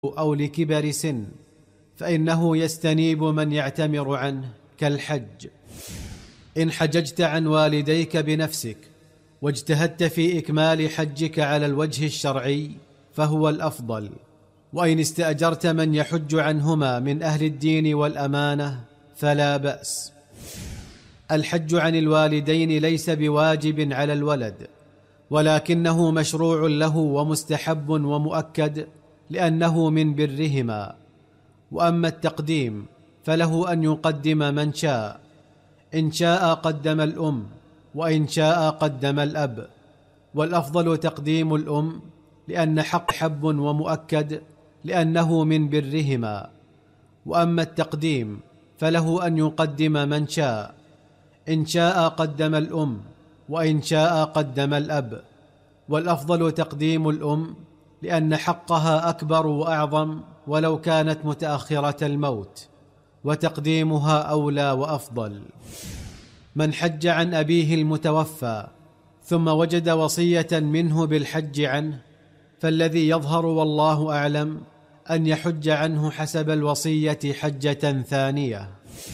أو لكبر سن، فإنه يستنيب من يعتمر عنه كالحج. إن حججت عن والديك بنفسك واجتهدت في إكمال حجك على الوجه الشرعي فهو الأفضل، وإن استأجرت من يحج عنهما من أهل الدين والأمانة فلا بأس. الحج عن الوالدين ليس بواجب على الولد، ولكنه مشروع له ومستحب ومؤكد لأنه من برهما. وأما التقديم فله أن يقدم من شاء، إن شاء قدم الأم، وإن شاء قدم الأب، والأفضل تقديم الأم لأن حق حب ومؤكد لأنه من برهما. وأما التقديم فله أن يقدم من شاء، إن شاء قدم الأم، وإن شاء قدم الأب، والأفضل تقديم الأم لأن حقها أكبر وأعظم ولو كانت متأخرة الموت، وتقديمها أولى وأفضل. من حج عن أبيه المتوفى ثم وجد وصية منه بالحج عنه فالذي يظهر والله أعلم أن يحج عنه حسب الوصية حجة ثانية.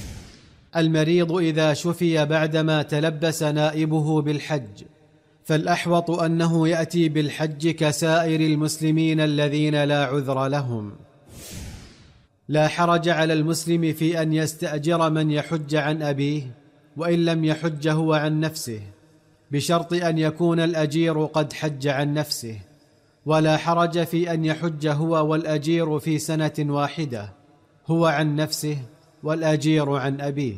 المريض إذا شفي بعدما تلبس نائبه بالحج فالأحوط أنه يأتي بالحج كسائر المسلمين الذين لا عذر لهم. لا حرج على المسلم في أن يستأجر من يحج عن أبيه وإن لم يحج هو عن نفسه، بشرط أن يكون الأجير قد حج عن نفسه، ولا حرج في أن يحج هو والأجير في سنة واحدة، هو عن نفسه والأجير عن أبيه.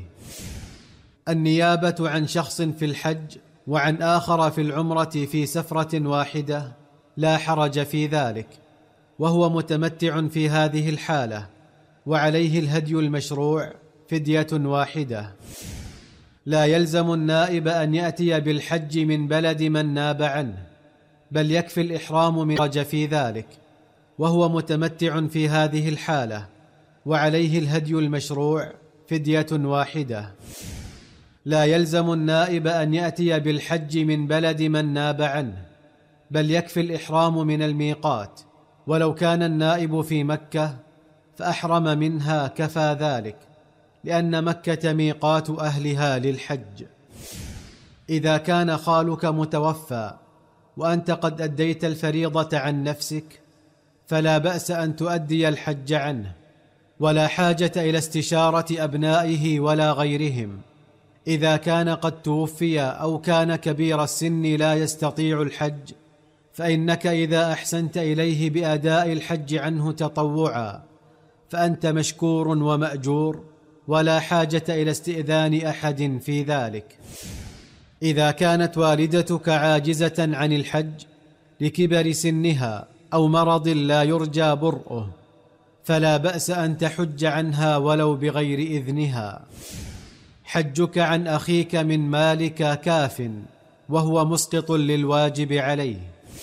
النيابة عن شخص في الحج وعن آخر في العمرة في سفرة واحدة لا حرج في ذلك، وهو متمتع في هذه الحالة، وعليه الهدي المشروع فدية واحدة. لا يلزم النائب أن يأتي بالحج من بلد من ناب عنه، بل يكفي الإحرام من حرج في ذلك، وهو متمتع في هذه الحالة، وعليه الهدي المشروع فدية واحدة. لا يلزم النائب أن يأتي بالحج من بلد من ناب عنه، بل يكفي الإحرام من الميقات، ولو كان النائب في مكة فأحرم منها كفى ذلك، لأن مكة ميقات أهلها للحج. إذا كان خالك متوفى وأنت قد أديت الفريضة عن نفسك فلا بأس أن تؤدي الحج عنه، ولا حاجة إلى استشارة أبنائه ولا غيرهم. إذا كان قد توفي أو كان كبير السن لا يستطيع الحج فإنك إذا أحسنت إليه بأداء الحج عنه تطوعا فأنت مشكور ومأجور، ولا حاجة إلى استئذان أحد في ذلك. إذا كانت والدتك عاجزة عن الحج لكبر سنها أو مرض لا يرجى برؤه فلا بأس أن تحج عنها ولو بغير إذنها. حجك عن أخيك من مالك كاف، وهو مسقط للواجب عليه.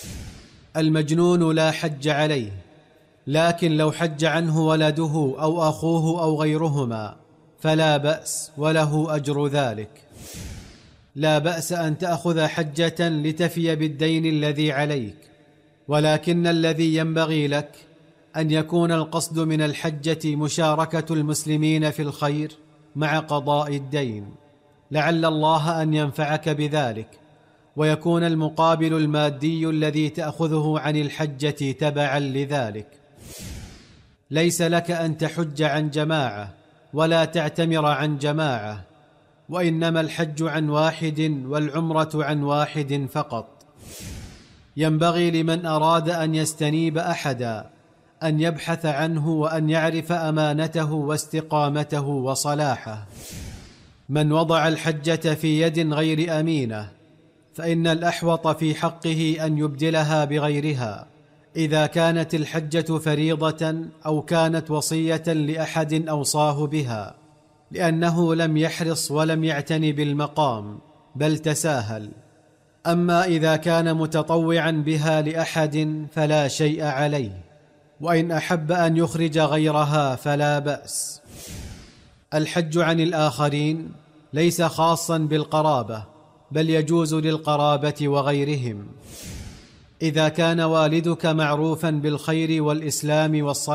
المجنون لا حج عليه، لكن لو حج عنه ولده أو أخوه أو غيرهما فلا بأس وله أجر ذلك. لا بأس أن تأخذ حجة لتفي بالدين الذي عليك، ولكن الذي ينبغي لك أن يكون القصد من الحجة مشاركة المسلمين في الخير مع قضاء الدين، لعل الله أن ينفعك بذلك، ويكون المقابل المادي الذي تأخذه عن الحجة تبعا لذلك. ليس لك أن تحج عن جماعة ولا تعتمر عن جماعة، وإنما الحج عن واحد والعمرة عن واحد فقط. ينبغي لمن أراد أن يستنيب أحدا أن يبحث عنه وأن يعرف أمانته واستقامته وصلاحه. من وضع الحجة في يد غير أمينة فإن الأحوط في حقه أن يبدلها بغيرها، إذا كانت الحجة فريضة أو كانت وصية لأحد أوصاه بها، لأنه لم يحرص ولم يعتني بالمقام بل تساهل. أما إذا كان متطوعا بها لأحد فلا شيء عليه، وإن أحب أن يخرج غيرها فلا بأس. الحج عن الآخرين ليس خاصا بالقرابة، بل يجوز للقرابة وغيرهم. إذا كان والدك معروفا بالخير والإسلام والصلاة